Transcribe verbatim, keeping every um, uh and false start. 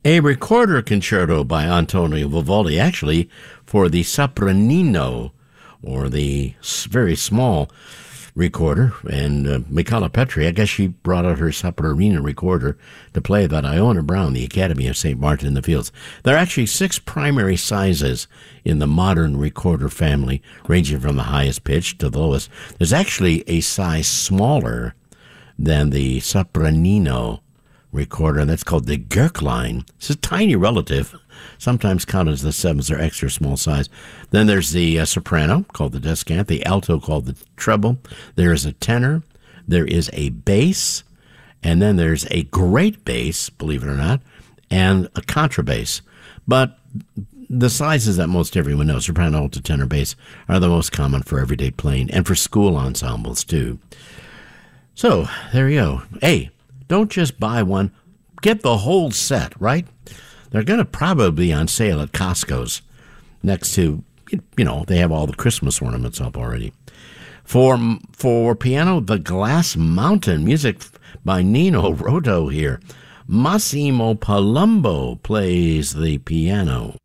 A recorder concerto by Antonio Vivaldi, actually for the sopranino, or the very small recorder. And uh, Michala Petri, I guess she brought out her sopranino recorder to play that Iona Brown, the Academy of Saint Martin in the Fields. There are actually six primary sizes in the modern recorder family, ranging from the highest pitch to the lowest. There's actually a size smaller than the sopranino recorder, and that's called the Gürklein. It's a tiny relative, sometimes counted as the sevenths or extra small size. Then there's the uh, soprano, called the descant, the alto, called the treble. There is a tenor, there is a bass, and then there's a great bass, believe it or not, and a contrabass. But the sizes that most everyone knows, soprano, alto, tenor, bass, are the most common for everyday playing, and for school ensembles, too. So, there you go. Hey, don't just buy one. Get the whole set, right? They're going to probably be on sale at Costco's next to, you know, they have all the Christmas ornaments up already. For for piano, The Glass Mountain, music by Nino Rota here. Massimo Palumbo plays the piano.